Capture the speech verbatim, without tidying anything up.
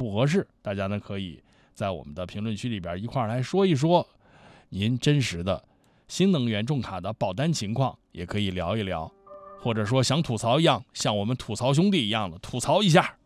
不合适，大家呢可以在我们的评论区里边一块儿来说一说您真实的新能源重卡的保单情况，也可以聊一聊，或者说想吐槽一样，像我们吐槽兄弟一样的吐槽一下。